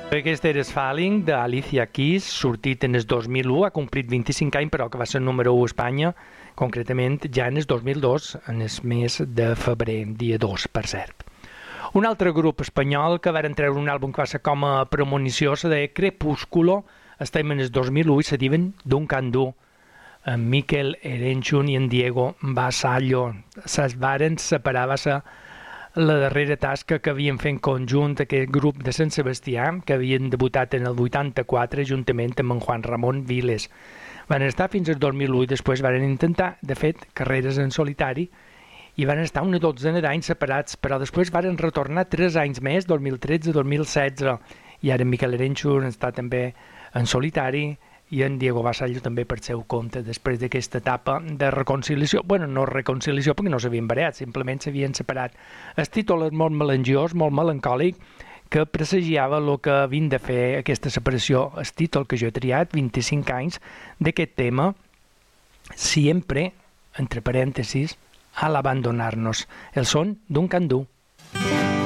Aquest era Falling, d'Alicia Keys, sortit en el 2001, ha complit 25 anys, però que va ser el número 1 a Espanya, concretament ja en el 2002, en el mes de febrer, dia 2, per cert. Un altre grup espanyol que varen treure un àlbum que va ser com a premonició, se deia Crepúsculo, estem en el 2001 i se diuen Duncan Du, en Miquel Erenchun i en Diego Vasallo. Se'ls varen separar, va ser la darrera tasca que havien fet en conjunt aquest grup de Sant Sebastià, que havien debutat en el 84 juntament amb en Juan Ramon Viles. Van estar fins al 2001 i després van intentar, de fet, carreres en solitari i van estar una dotzena d'anys separats, però després van retornar 3 anys més, 2013-2016, i ara en Miquel Erenchun està també en solitari i en Diego Vasallo també per seu compte després d'aquesta etapa de reconciliació. Bueno, no reconciliació perquè no s'havien barallat, simplement s'havien separat. El títol és molt melangiós, molt melancòlic, que presagiava el que havien de fer aquesta separació. El títol que jo he triat, 25 anys, d'aquest tema, siempre, entre parèntesis, al abandonarnos. El son d'un candú.